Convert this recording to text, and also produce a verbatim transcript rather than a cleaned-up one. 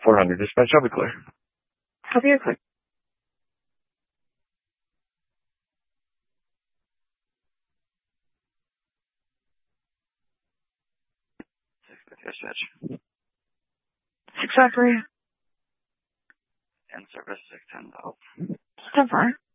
four hundred dispatch, I'll be clear. Copy or clear. Six with dispatch. Six five three. In service six ten. ten four.